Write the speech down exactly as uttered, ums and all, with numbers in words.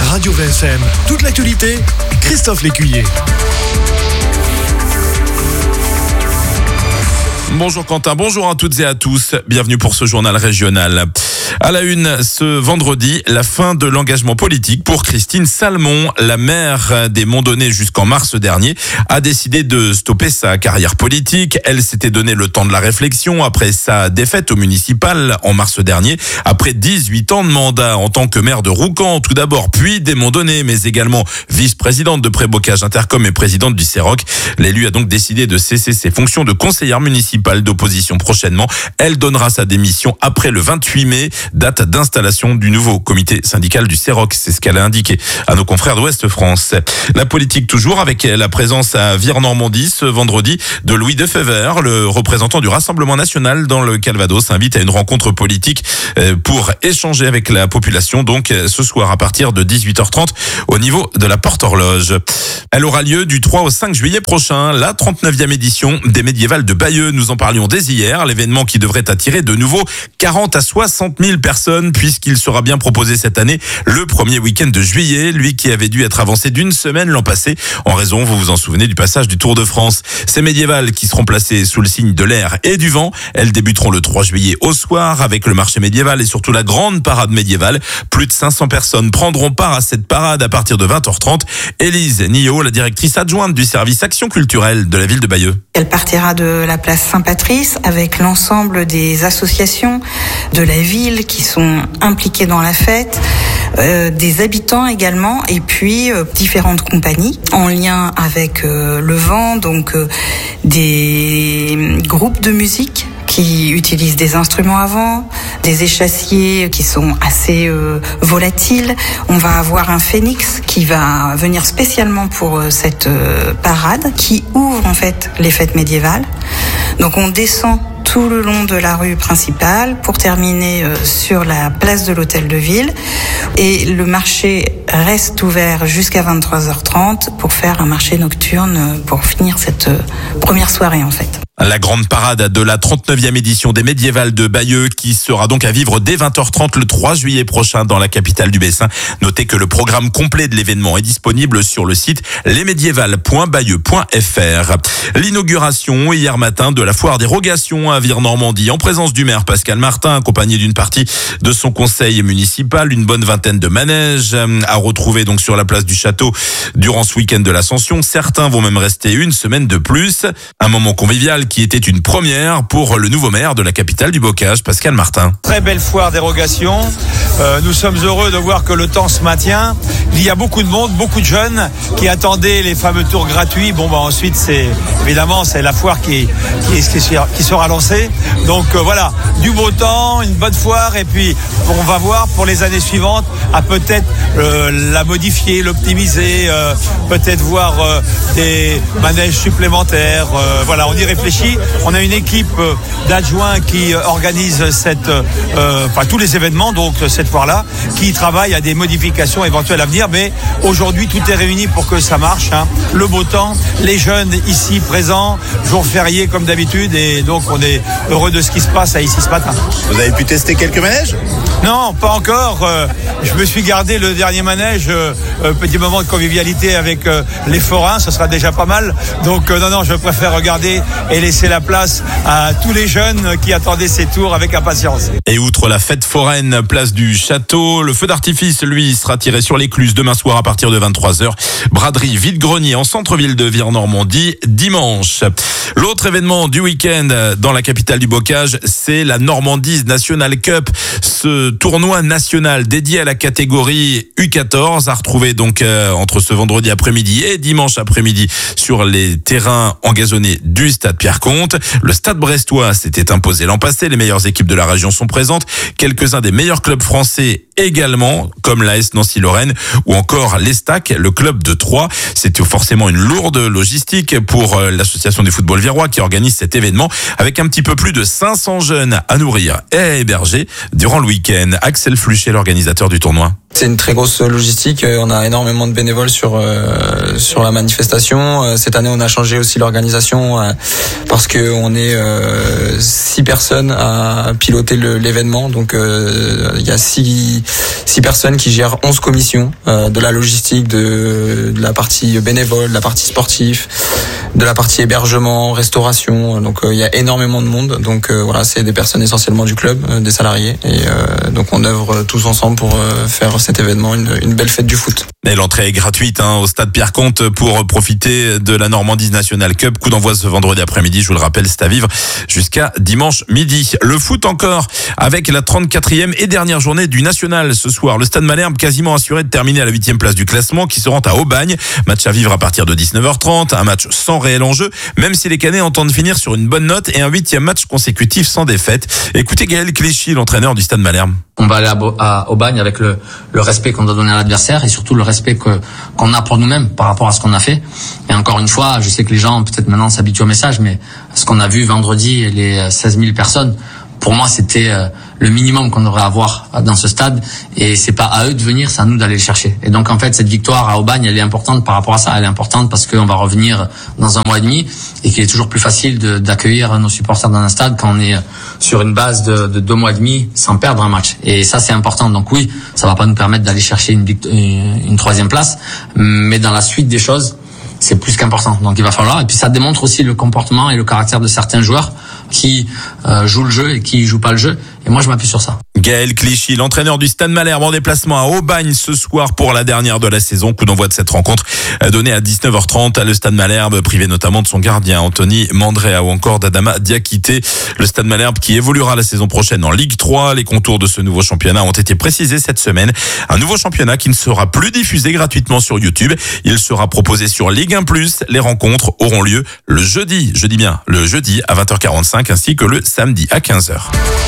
Radio V S M. Toute l'actualité, Christophe Lécuyer. Bonjour Quentin, bonjour à toutes et à tous. Bienvenue pour ce journal régional. À la une, ce vendredi, la fin de l'engagement politique pour Christine Salmon. La maire des Monts-Donnais jusqu'en mars dernier a décidé de stopper sa carrière politique. Elle s'était donné le temps de la réflexion après sa défaite au municipal en mars dernier. Après dix-huit ans de mandat en tant que maire de Roucan, tout d'abord, puis des Monts-Donnais, mais également vice-présidente de Prébocage Intercom et présidente du CEROC. L'élu a donc décidé de cesser ses fonctions de conseillère municipale d'opposition prochainement. Elle donnera sa démission après le vingt-huit mai, date d'installation du nouveau comité syndical du CEROC. C'est ce qu'elle a indiqué à nos confrères d'Ouest France. La politique toujours avec la présence à Vire-Normandie ce vendredi de Louis Defever, le représentant du Rassemblement national dans le Calvados, invite à une rencontre politique pour échanger avec la population. Donc ce soir à partir de dix-huit heures trente au niveau de la Porte Horloge. Elle aura lieu du trois au cinq juillet prochain, la trente-neuvième édition des Médiévales de Bayeux. Nous en parlions dès hier, l'événement qui devrait attirer de nouveau quarante à soixante mille personnes puisqu'il sera bien proposé cette année le premier week-end de juillet, lui qui avait dû être avancé d'une semaine l'an passé en raison, vous vous en souvenez, du passage du Tour de France. Ces médiévales qui seront placées sous le signe de l'air et du vent, elles débuteront le trois juillet au soir avec le marché médiéval et surtout la grande parade médiévale. Plus de cinq cents personnes prendront part à cette parade à partir de vingt heures trente. Élise Nillot, la directrice adjointe du service action culturelle de la ville de Bayeux. Elle partira de la place Saint-Patrice avec l'ensemble des associations de la ville qui sont impliquées dans la fête, euh, des habitants également, et puis euh, différentes compagnies en lien avec euh, le vent, donc euh, des groupes de musique qui utilisent des instruments à vent, des échassiers qui sont assez euh, volatiles. On va avoir un phénix qui va venir spécialement pour euh, cette euh, parade qui ouvre en fait les fêtes médiévales. Donc on descend tout le long de la rue principale pour terminer euh, sur la place de l'Hôtel de Ville. Et le marché reste ouvert jusqu'à vingt-trois heures trente pour faire un marché nocturne euh, pour finir cette euh, première soirée en fait. La grande parade de la trente-neuvième édition des Médiévales de Bayeux qui sera donc à vivre dès vingt heures trente le trois juillet prochain dans la capitale du Bessin. Notez que le programme complet de l'événement est disponible sur le site lesmédiévales point bayeux point f r. L'inauguration hier matin de la foire d'érogation à Vire-Normandie en présence du maire Pascal Martin accompagné d'une partie de son conseil municipal, une bonne vingtaine de manèges à retrouver donc sur la place du château durant ce week-end de l'Ascension. Certains vont même rester une semaine de plus. Un moment convivial qui était une première pour le nouveau maire de la capitale du bocage, Pascal Martin. Très belle foire d'érogation. Euh, nous sommes heureux de voir que le temps se maintient. Il y a beaucoup de monde, beaucoup de jeunes qui attendaient les fameux tours gratuits. Bon, bah ensuite, c'est évidemment c'est la foire qui qui, qui, qui sera lancée. Donc euh, voilà, du beau temps, une bonne foire, et puis on va voir pour les années suivantes à peut-être euh, la modifier, l'optimiser, euh, peut-être voir euh, des manèges supplémentaires. Euh, voilà, on y réfléchit. On a une équipe d'adjoints qui organise cette, euh, enfin tous les événements, donc cette foire-là, qui travaille à des modifications éventuelles à venir. Mais aujourd'hui, tout est réuni pour que ça marche. Hein. Le beau temps, les jeunes ici présents, jour férié comme d'habitude, et donc on est heureux de ce qui se passe ici ce matin. Vous avez pu tester quelques manèges ? Non, pas encore. Euh, je me suis gardé le dernier manège, euh, euh, petit moment de convivialité avec euh, les forains, ce sera déjà pas mal. Donc euh, non, non, je préfère regarder et laisser la place à tous les jeunes qui attendaient ces tours avec impatience. Et outre la fête foraine, place du château, le feu d'artifice, lui, sera tiré sur l'écluse demain soir à partir de vingt-trois heures. Braderie vide-grenier en centre-ville de Vire-Normandie dimanche. L'autre événement du week-end dans la capitale du bocage, c'est la Normandie National Cup. Ce tournoi national dédié à la catégorie U quatorze a retrouvé donc euh, entre ce vendredi après-midi et dimanche après-midi sur les terrains engazonnés du stade Pierre-Comte. Le stade brestois s'était imposé l'an passé. Les meilleures équipes de la région sont présentes. Quelques-uns des meilleurs clubs français également, comme l'A S Nancy-Lorraine ou encore l'Estac, le club de Troyes. C'était forcément une lourde logistique pour l'association du football virois qui organise cet événement avec un petit peu plus de cinq cents jeunes à nourrir et à héberger durant le week-end. Axel Fluchet, l'organisateur du tournoi. C'est une très grosse logistique. On a énormément de bénévoles sur euh, sur la manifestation. Cette année, on a changé aussi l'organisation euh, parce que on est euh, six personnes à piloter le, l'événement. Donc, euh, il y a six six personnes qui gèrent onze commissions euh, de la logistique, de, de la partie bénévole, de la partie sportive, de la partie hébergement, restauration. Donc, euh, il y a énormément de monde. Donc, euh, voilà, c'est des personnes essentiellement du club, euh, des salariés. Et euh, donc, on œuvre tous ensemble pour euh, faire cet événement une, une belle fête du foot. Et l'entrée est gratuite hein, au stade Pierre-Comte pour profiter de la Normandie National Cup. Coup d'envoi ce vendredi après-midi, je vous le rappelle, c'est à vivre jusqu'à dimanche midi. Le foot encore avec la trente-quatrième et dernière journée du National ce soir. Le Stade Malherbe quasiment assuré de terminer à la huitième place du classement qui se rend à Aubagne. Match à vivre à partir de dix-neuf heures trente, un match sans réel enjeu, même si les Canets entendent finir sur une bonne note et un huitième match consécutif sans défaite. Écoutez Gaël Clichy, l'entraîneur du Stade Malherbe. On va aller à, à Aubagne avec le, le respect qu'on doit donner à l'adversaire et surtout le respect que, qu'on a pour nous-mêmes par rapport à ce qu'on a fait. Et encore une fois, je sais que les gens peut-être maintenant s'habituent au message, mais ce qu'on a vu vendredi, les seize mille personnes, pour moi, c'était le minimum qu'on devrait avoir dans ce stade. Et c'est pas à eux de venir, c'est à nous d'aller le chercher. Et donc, en fait, cette victoire à Aubagne, elle est importante par rapport à ça. Elle est importante parce qu'on va revenir dans un mois et demi et qu'il est toujours plus facile de, d'accueillir nos supporters dans un stade quand on est sur une base de, de deux mois et demi sans perdre un match. Et ça, c'est important. Donc oui, ça va pas nous permettre d'aller chercher une, une, une troisième place. Mais dans la suite des choses, c'est plus qu'important. Donc il va falloir. Et puis ça démontre aussi le comportement et le caractère de certains joueurs qui euh, jouent le jeu et qui jouent pas le jeu. Et moi, je m'appuie sur ça. Gaël Clichy, l'entraîneur du Stade Malherbe en déplacement à Aubagne ce soir pour la dernière de la saison. Coup d'envoi de cette rencontre donnée à dix-neuf heures trente. Le Stade Malherbe, privé notamment de son gardien Anthony Mandrea ou encore d'Adama Diakité. Le Stade Malherbe qui évoluera la saison prochaine en Ligue trois. Les contours de ce nouveau championnat ont été précisés cette semaine. Un nouveau championnat qui ne sera plus diffusé gratuitement sur YouTube. Il sera proposé sur Ligue un plus. Les rencontres auront lieu le jeudi, je dis bien le jeudi à vingt heures quarante-cinq ainsi que le samedi à quinze heures.